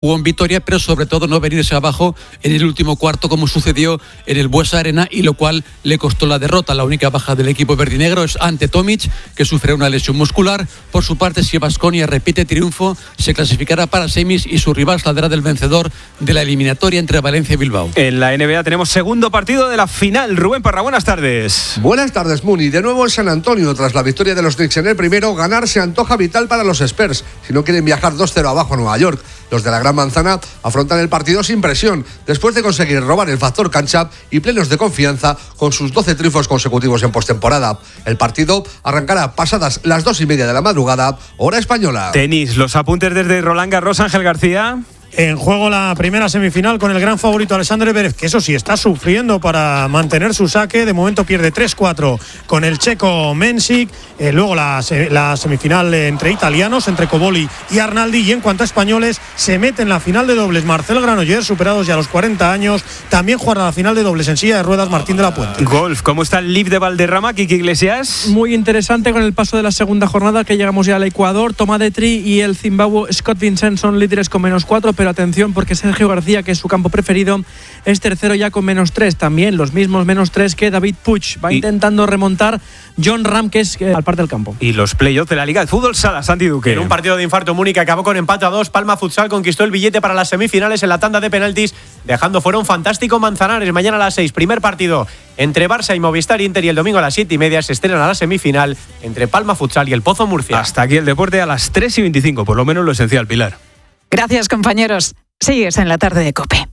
jugó en Vitoria, pero sobre todo no venirse abajo en el último cuarto como sucedió en el Buesa Arena, y lo cual le costó la derrota. La única baja del equipo verdinegro es ante Tomic, que sufre una lesión muscular. Por su parte, si Baskonia repite triunfo, se clasificará para semis y su rival saldrá del vencedor de la eliminatoria entre Valencia y Bilbao. En la NBA tenemos segundo partido de la final. Rubén Parra, buenas tardes. Buenas tardes, Muni. De nuevo en San Antonio, tras la victoria de los Knicks en el primero, ganar se antoja vital para los Spurs, si no quieren viajar 2-0 abajo a Nueva York. Los de la Gran Manzana afrontan el partido sin presión, después de conseguir robar el factor cancha y plenos de confianza con sus 12 triunfos consecutivos en postemporada. El partido arrancará pasadas las 2:30 de la madrugada, hora española. Tenis, los apuntes desde Roland Garros, Ángel García. En juego la primera semifinal con el gran favorito Alexander Zverev, que eso sí está sufriendo para mantener su saque. De momento pierde 3-4 con el checo Mensik. Luego la semifinal entre italianos, entre Cobolli y Arnaldi. Y en cuanto a españoles, se mete en la final de dobles Marcel Granollers, superados ya los 40 años. También jugará la final de dobles en silla de ruedas Martín de la Puente. Golf, ¿cómo está el Liv de Valderrama, Kiki Iglesias? Muy interesante con el paso de la segunda jornada, que llegamos ya al Ecuador. Tomás Detri y el Zimbabue Scott Vincent son líderes con -4, pero atención porque Sergio García, que es su campo preferido, es tercero ya con -3. También los mismos -3 que David Puig. Va intentando remontar John Ram, que es al par del campo. Y los playoffs de la Liga de Fútbol Sala, Santi Duque. En un partido de infarto, Múnich acabó con empate a 2. Palma Futsal conquistó el billete para las semifinales en la tanda de penaltis, dejando fuera un fantástico Manzanares. Mañana a las 6, primer partido entre Barça y Movistar Inter, y el domingo a las 7:30 se estrenan a la semifinal entre Palma Futsal y el Pozo Murcia. Hasta aquí el deporte a las 3:25, por lo menos lo esencial, Pilar. Gracias, compañeros. Sigues en la tarde de COPE.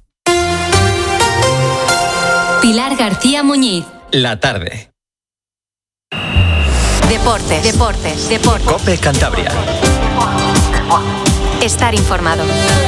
Pilar García Muñiz. La tarde. Deportes. COPE Cantabria. Estar informado.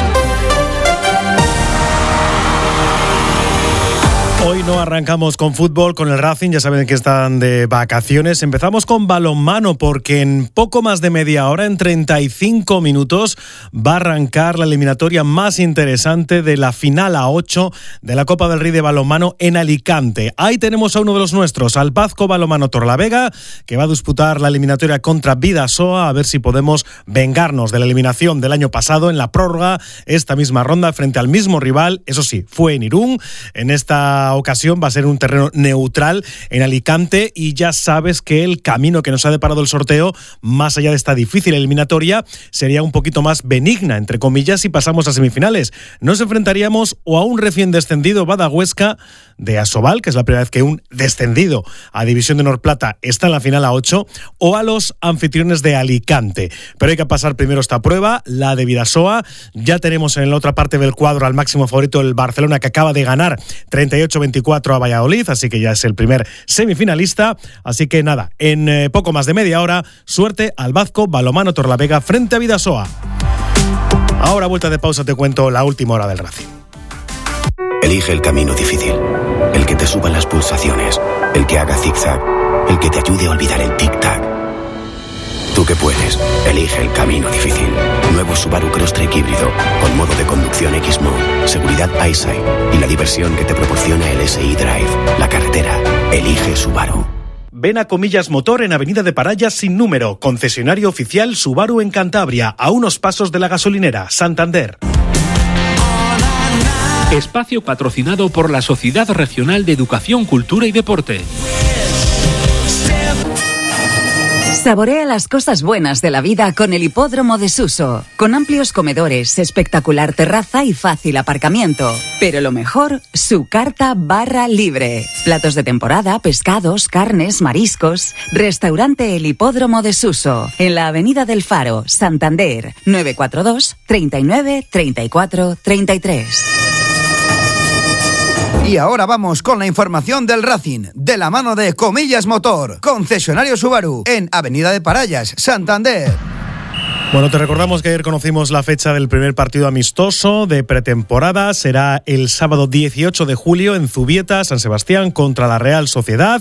Hoy no arrancamos con fútbol, con el Racing, ya saben que están de vacaciones. Empezamos con balonmano porque en poco más de media hora, en 35 minutos, va a arrancar la eliminatoria más interesante de la final a 8 de la Copa del Rey de balonmano en Alicante. Ahí tenemos a uno de los nuestros, al Pazco Balonmano Torlavega, que va a disputar la eliminatoria contra Bidasoa, a ver si podemos vengarnos de la eliminación del año pasado en la prórroga, esta misma ronda frente al mismo rival. Eso sí, fue en Irún. En esta ocasión va a ser un terreno neutral en Alicante, y ya sabes que el camino que nos ha deparado el sorteo, más allá de esta difícil eliminatoria, sería un poquito más benigna, entre comillas, si pasamos a semifinales. Nos enfrentaríamos o a un recién descendido Badahuesca de Asobal, que es la primera vez que un descendido a División de Honor Plata está en la final a 8, o a los anfitriones de Alicante. Pero hay que pasar primero esta prueba, la de Bidasoa. Ya tenemos en la otra parte del cuadro al máximo favorito, el Barcelona, que acaba de ganar 38-24 a Valladolid, así que ya es el primer semifinalista. Así que nada, en poco más de media hora, suerte al Pazco Balonmano Torlavega frente a Bidasoa. Ahora, vuelta de pausa, te cuento la última hora del Racing. Elige el camino difícil, el que te suban las pulsaciones, el que haga zigzag, el que te ayude a olvidar el tic-tac. Tú que puedes, elige el camino difícil. Nuevo Subaru Crosstrek híbrido, con modo de conducción X-Mode, seguridad EyeSight y la diversión que te proporciona el SI Drive. La carretera, elige Subaru. Ven a Comillas Motor en Avenida de Parayas sin número, concesionario oficial Subaru en Cantabria, a unos pasos de la gasolinera, Santander. Espacio patrocinado por la Sociedad Regional de Educación, Cultura y Deporte. Saborea las cosas buenas de la vida con el Hipódromo de Suso, con amplios comedores, espectacular terraza y fácil aparcamiento. Pero lo mejor, su carta barra libre. Platos de temporada, pescados, carnes, mariscos. Restaurante El Hipódromo de Suso, en la Avenida del Faro, Santander, 942 39 34 33. Y ahora vamos con la información del Racing, de la mano de Comillas Motor, concesionario Subaru, en Avenida de Parayas, Santander. Bueno, te recordamos que ayer conocimos la fecha del primer partido amistoso de pretemporada. Será el sábado 18 de julio en Zubieta, San Sebastián, contra la Real Sociedad.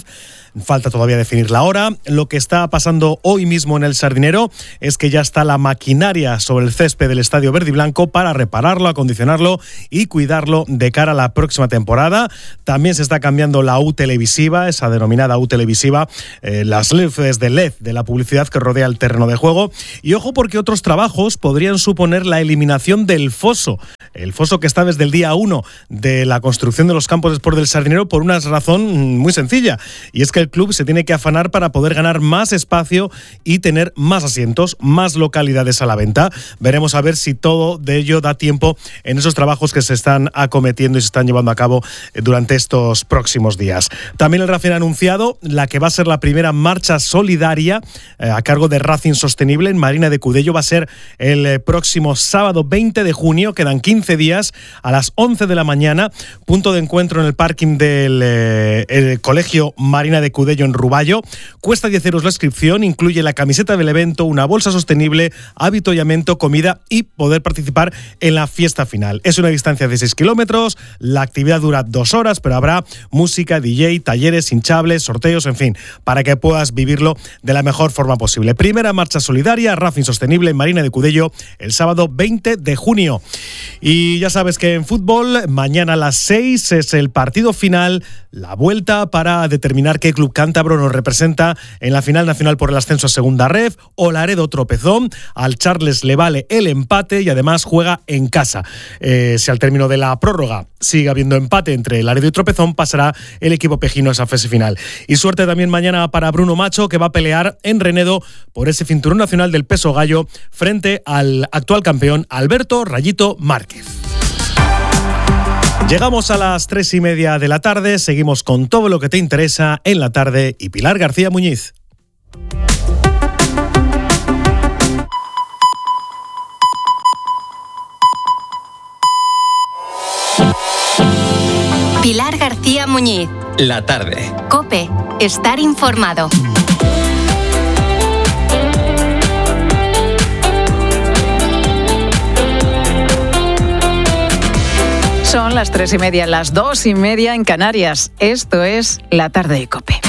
falta todavía definir la hora. Lo que está pasando hoy mismo en el Sardinero es que ya está la maquinaria sobre el césped del Estadio Verde y Blanco para repararlo, acondicionarlo y cuidarlo de cara a la próxima temporada. También se está cambiando la U televisiva, esa denominada U televisiva, las luces de LED de la publicidad que rodea el terreno de juego. Y ojo, porque otros trabajos podrían suponer la eliminación del foso. El foso que está desde el día 1 de la construcción de los campos de sport del Sardinero por una razón muy sencilla, y es que el club se tiene que afanar para poder ganar más espacio y tener más asientos, más localidades a la venta. Veremos a ver si todo de ello da tiempo en esos trabajos que se están acometiendo y se están llevando a cabo durante estos próximos días. También el Racing ha anunciado la que va a ser la primera marcha solidaria a cargo de Racing Sostenible en Marina de Cudello. Va a ser el próximo sábado 20 de junio, quedan 15 días, a las 11 de la mañana, punto de encuentro en el parking del el Colegio Marina de Cudello en Ruballo. Cuesta 10 euros la inscripción, incluye la camiseta del evento, una bolsa sostenible, avituallamiento, comida y poder participar en la fiesta final. Es una distancia de 6 kilómetros, la actividad dura 2 horas, pero habrá música, DJ, talleres, hinchables, sorteos, en fin, para que puedas vivirlo de la mejor forma posible. Primera marcha solidaria, Racing Sostenible en Marina de Cudello, el sábado 20 de junio. Y ya sabes que en fútbol, mañana a las 6 es el partido final, la vuelta para determinar qué club cántabro nos representa en la final nacional por el ascenso a segunda ref. Olaredo tropezó, al Charles le vale el empate y además juega en casa. Si al término de la prórroga sigue habiendo empate entre Laredo y Tropezón, pasará el equipo pejino a esa fase final. Y suerte también mañana para Bruno Macho, que va a pelear en Renedo por ese cinturón nacional del peso gallo frente al actual campeón Alberto Rayito Márquez. Llegamos a las 3:30 de la tarde, seguimos con todo lo que te interesa en la tarde y Pilar García Muñiz. Pilar García Muñiz. La tarde. COPE. Estar informado. Son las 3:30, las 2:30 en Canarias. Esto es La Tarde de COPE.